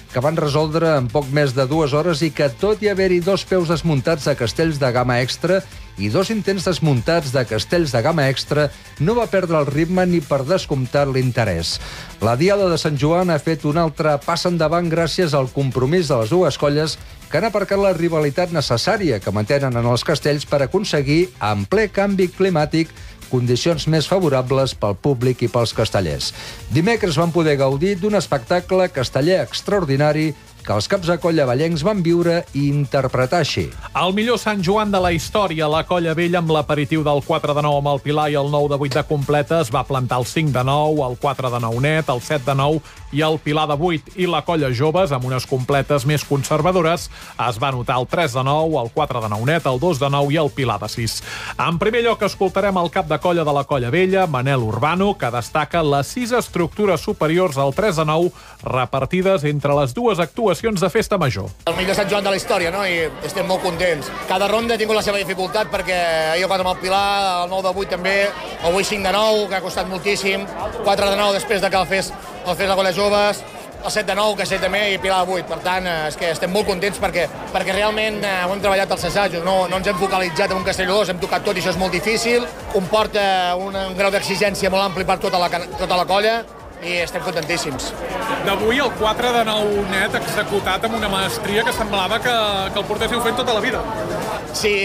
que van resoldre en poc més de 2 hores i que, tot i haver-hi 2 peus desmuntats de castells de gamma extra i 2 intents desmuntats de castells de gamma extra, no va perdre el ritme ni per descomptat l'interès. La Diada de Sant Joan ha fet un altre pas endavant gràcies al compromís de les dues colles que han aparcat la rivalitat necessària que mantenen en els castells per aconseguir, en ple canvi climàtic, condicions més favorables pel públic i pels castellers. Dimecres van poder gaudir d'un espectacle casteller extraordinari que els caps de colla vallencs van viure i interpretar així. El millor Sant Joan de la història, la Colla Vella, amb l'aperitiu del 4 de 9 amb el Pilar i el 9 de 8 de completa, es va plantar el 5 de 9, el 4 de 9 net, el 7 de 9 i el Pilar de 8. I la Colla Joves, amb unes completes més conservadores, es va notar el 3 de 9, el 4 de 9 net, el 2 de 9 i el Pilar de 6. En primer lloc, escoltarem el cap de colla de la Colla Vella, Manel Urbano, que destaca les 6 estructures superiors al 3 de 9, repartides entre les dues actuacions de festa major. El millor Sant Joan de la història, no? I estem molt contents. Cada ronda ha tingut la seva dificultat perquè ahir he jugat amb el Pilar, el 9 de 8 també, avui 5 de 9, que ha costat moltíssim, 4 de 9 després de que el fes la Colla Joves, el 7 de 9, que sé també, i Pilar de 8. Per tant, és que estem molt contents perquè realment ho hem treballat als assajos, no ens hem focalitzat en un castell o dos, hem tocat tot i això és molt difícil, comporta un grau d'exigència molt ampli per tota la colla, i estem contentíssims. D'avui el 4 de 9 net executat amb una maestria que semblava que el portéssiu fent tota la vida. Sí,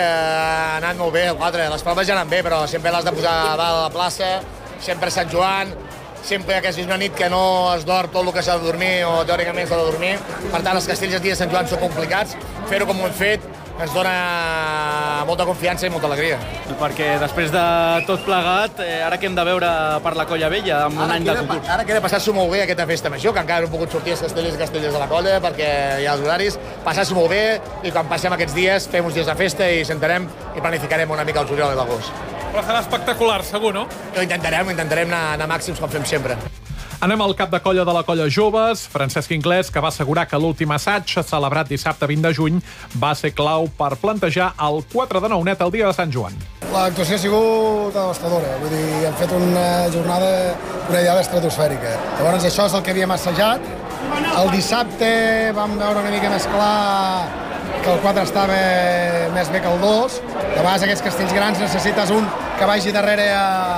ha anat molt bé el 4. Les proves ja han bé, però sempre l'has de posar a dalt a la plaça, sempre Sant Joan, sempre que és una nit que no es dorm tot el que s'ha de dormir o teòricament s'ha de dormir. Per tant, els castells els dies de Sant Joan són complicats. Fer-ho com ho hem fet ens dona molta confiança i molta alegria. Perquè després de tot plegat, ara què hem de veure per la Colla Vella amb un any de futur? Ara queda passar-s'ho molt bé aquesta festa major, que encara no han pogut sortir els castellers i castellers de la colla perquè hi ha els horaris, passar-s'ho molt bé i quan passem aquests dies fem uns dies de festa i sentarem i planificarem una mica el juliol i l'agost. Però serà espectacular, segur, no? Ho intentarem anar a màxims com fem sempre. Anem al cap de colla de la Colla Joves, Francesc Inglés, que va assegurar que l'últim assaig, celebrat dissabte 20 de juny, va ser clau per plantejar el 4 de 9 net el dia de Sant Joan. L'actuació ha sigut devastadora, vull dir, hem fet una jornada, una idea estratosfèrica. Llavors això és el que havíem assajat. El dissabte vam veure una mica més clar que el 4 estava més bé que el 2. De vegades aquests castells grans necessites un que vagi darrere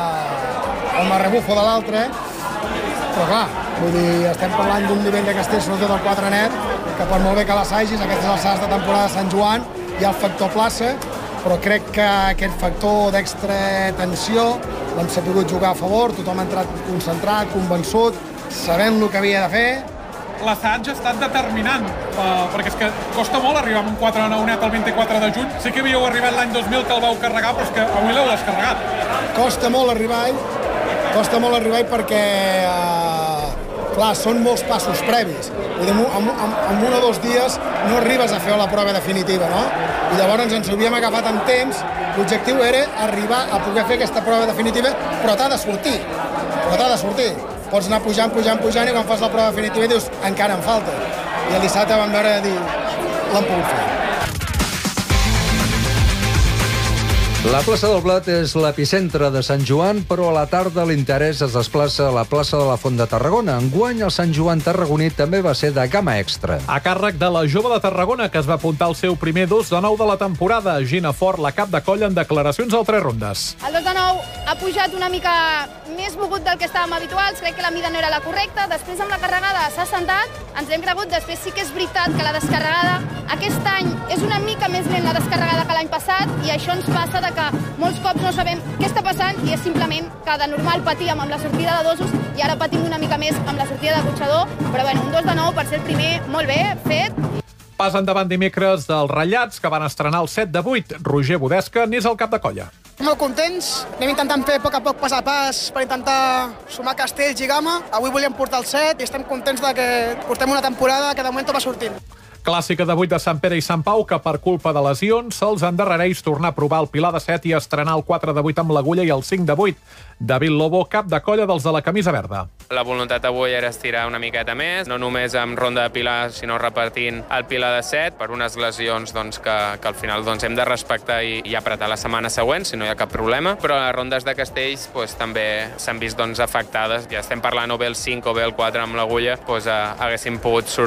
el rebufo de l'altre. Però clar, vull dir, estem parlant d'un nivell de castell, sobretot el 4 net, que per molt bé que l'assagis, aquestes alçades de temporada de Sant Joan, hi ha el factor plaça, però crec que aquest factor d'extra tensió l'hem sabut jugar a favor, tothom ha entrat concentrat, convençut, sabent el que havia de fer. L'assaig ha estat determinant, perquè és que costa molt arribar amb un 4 de 9 net el 24 de juny. Sí que havíeu arribat l'any 2000 que el vau carregar, però és que avui l'heu descarregat. Costa molt arribar perquè, clar, són molts passos previs. Vull dir, en 1 o 2 dies no arribes a fer la prova definitiva, no? I llavors ens havíem agafat amb temps. L'objectiu era arribar a poder fer aquesta prova definitiva, però t'ha de sortir. Pots anar pujant, i quan fas la prova definitiva dius, encara em falta. I el dissabte vam veure dir, l'hem pogut fer. La plaça del Blat és l'epicentre de Sant Joan, però a la tarda l'interès es desplaça a la plaça de la Font de Tarragona. Enguany, el Sant Joan tarragoní també va ser de gamma extra. A càrrec de la jove de Tarragona, que es va apuntar el seu primer 2 de 9 de la temporada. Gina Fort, la cap de colla, en declaracions al 3 rondes. El 2 de 9 ha pujat una mica més mogut del que estàvem habituals. Crec que la mida no era la correcta. Després, amb la carregada, s'ha sentat. Ens l'hem cregut. Després sí que és veritat que la descarregada aquest any és una mica més lent la descarregada que l'any passat, i això ens passa que molts cops no sabem què està passant i és simplement que de normal patíem amb la sortida de dosos i ara patim una mica més amb la sortida de cotxador, però bueno, un 2 de 9 per ser el primer, molt bé, fet. Pas endavant dimecres dels Ratllats, que van estrenar el 7 de 8. Roger Budesca n'és el cap de colla. Molt contents, anem intentant fer a poc pas a pas per intentar sumar castells i gamma. Avui volíem portar el 7 i estem contents de que portem una temporada que de moment va sortint. Clàssica de 8 de Sant Pere i Sant Pau, que per culpa de lesions se'ls endarrereix tornar a provar el Pilar de 7 i estrenar el 4 de 8 amb l'Agulla i el 5 de 8. David Lobo, cap de colla dels de la camisa verda. La voluntat avui era estirar una miqueta més, no només amb ronda de Pilar, sinó repartint el Pilar de 7 per unes lesions que al final hem de respectar i apretar la setmana següent, si no hi ha cap problema. Però les rondes de castells també s'han vist afectades. Ja estem parlant o bé el 5 o bé el 4 amb l'Agulla, haguéssim pogut sortir